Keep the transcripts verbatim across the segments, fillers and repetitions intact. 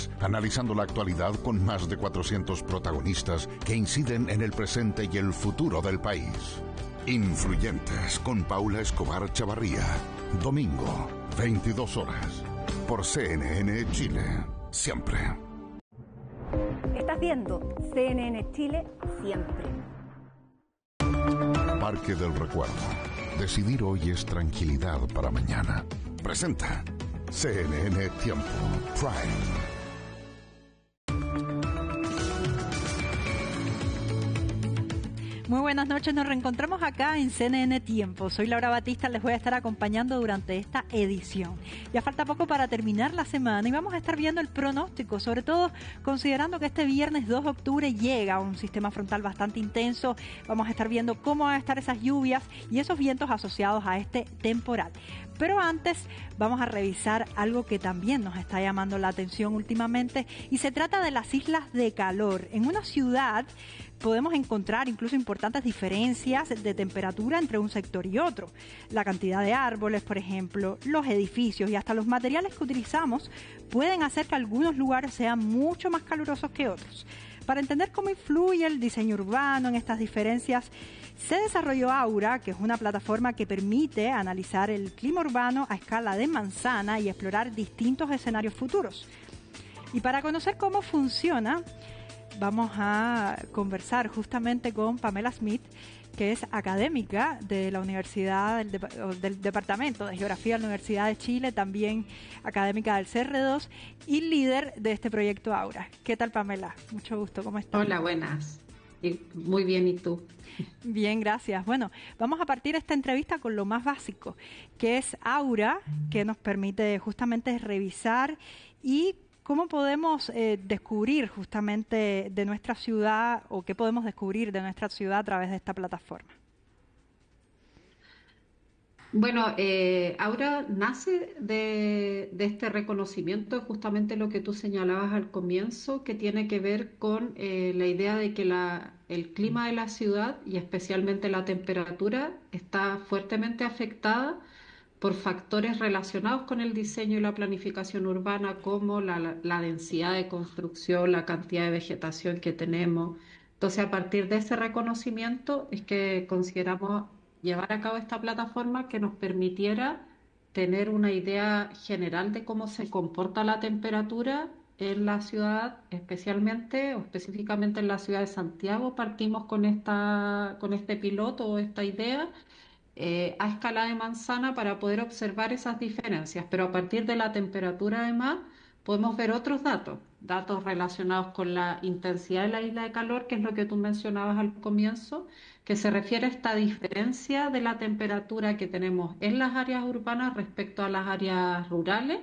Influyentes, analizando la actualidad con más de cuatrocientos protagonistas que inciden en el presente y el futuro del país. Influyentes con Paula Escobar Chavarría. Domingo, veintidós horas. Por C N N Chile. Siempre. Estás viendo C N N Chile siempre. Parque del Recuerdo. Decidir hoy es tranquilidad para mañana. Presenta C N N Tiempo Prime. Muy buenas noches, nos reencontramos acá en C N N Tiempo. Soy Laura Batista, les voy a estar acompañando durante esta edición. Ya falta poco para terminar la semana y vamos a estar viendo el pronóstico, sobre todo considerando que este viernes dos de octubre llega un sistema frontal bastante intenso. Vamos a estar viendo cómo van a estar esas lluvias y esos vientos asociados a este temporal. Pero antes vamos a revisar algo que también nos está llamando la atención últimamente y se trata de las islas de calor. En una ciudad podemos encontrar incluso importantes diferencias de temperatura entre un sector y otro. La cantidad de árboles, por ejemplo, los edificios y hasta los materiales que utilizamos pueden hacer que algunos lugares sean mucho más calurosos que otros. Para entender cómo influye el diseño urbano en estas diferencias, se desarrolló Aura, que es una plataforma que permite analizar el clima urbano a escala de manzana y explorar distintos escenarios futuros. Y para conocer cómo funciona, vamos a conversar justamente con Pamela Smith, que es académica de la Universidad del, Dep- del Departamento de Geografía de la Universidad de Chile, también académica del C R dos y líder de este proyecto Aura. ¿Qué tal, Pamela? Mucho gusto, ¿cómo estás? Hola, buenas. Muy bien, ¿y tú? Bien, gracias. Bueno, vamos a partir esta entrevista con lo más básico, que es Aura, que nos permite justamente revisar y cómo podemos eh, descubrir justamente de nuestra ciudad o qué podemos descubrir de nuestra ciudad a través de esta plataforma. Bueno, eh, Aura nace de, de este reconocimiento, justamente lo que tú señalabas al comienzo, que tiene que ver con eh, la idea de que la, el clima de la ciudad y especialmente la temperatura está fuertemente afectada por factores relacionados con el diseño y la planificación urbana, como la, la, la densidad de construcción, la cantidad de vegetación que tenemos. Entonces, a partir de ese reconocimiento es que consideramos llevar a cabo esta plataforma que nos permitiera tener una idea general de cómo se comporta la temperatura en la ciudad, especialmente o específicamente en la ciudad de Santiago. Partimos con esta, con este piloto o esta idea eh, a escala de manzana para poder observar esas diferencias, pero a partir de la temperatura además podemos ver otros datos, datos relacionados con la intensidad de la isla de calor, que es lo que tú mencionabas al comienzo, que se refiere a esta diferencia de la temperatura que tenemos en las áreas urbanas respecto a las áreas rurales.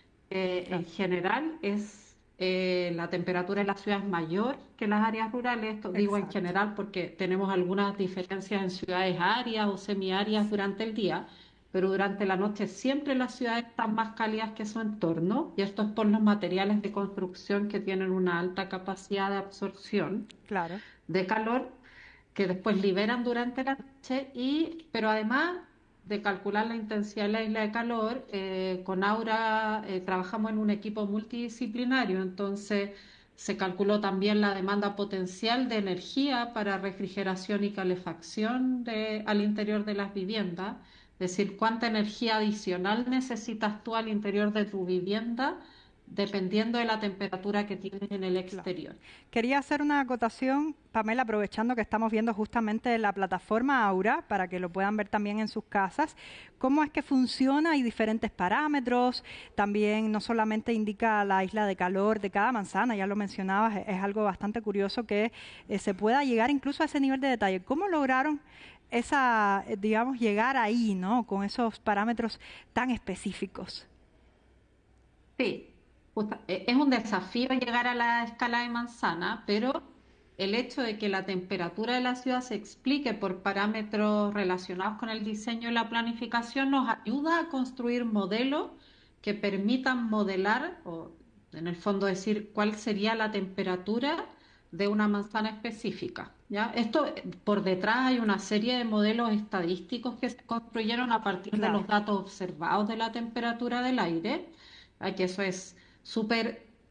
Eh, en general es eh, la temperatura en la ciudad es mayor que en las áreas rurales. Esto digo en Exacto. general porque tenemos algunas diferencias en ciudades áridas o semiáridas durante el día, pero durante la noche siempre las ciudades están más cálidas que su entorno, y esto es por los materiales de construcción que tienen una alta capacidad de absorción Claro. de calor, que después liberan durante la noche. Y pero además de calcular la intensidad de la isla de calor, eh, con Aura eh, trabajamos en un equipo multidisciplinario, entonces se calculó también la demanda potencial de energía para refrigeración y calefacción de, al interior de las viviendas, es decir, cuánta energía adicional necesitas tú al interior de tu vivienda dependiendo de la temperatura que tienes en el exterior. Claro. Quería hacer una acotación, Pamela, aprovechando que estamos viendo justamente la plataforma Aura, para que lo puedan ver también en sus casas, cómo es que funciona, hay diferentes parámetros, también no solamente indica la isla de calor de cada manzana, ya lo mencionabas, es, es algo bastante curioso que eh, se pueda llegar incluso a ese nivel de detalle. ¿Cómo lograron esa, eh, digamos, llegar ahí, ¿no?, con esos parámetros tan específicos? Sí. Justa- e- Es un desafío llegar a la escala de manzana, pero el hecho de que la temperatura de la ciudad se explique por parámetros relacionados con el diseño y la planificación nos ayuda a construir modelos que permitan modelar, o en el fondo decir cuál sería la temperatura de una manzana específica, ¿ya? Esto, eh, por detrás hay una serie de modelos estadísticos que se construyeron a partir de Claro. los datos observados de la temperatura del aire, ¿ya? Que eso es súper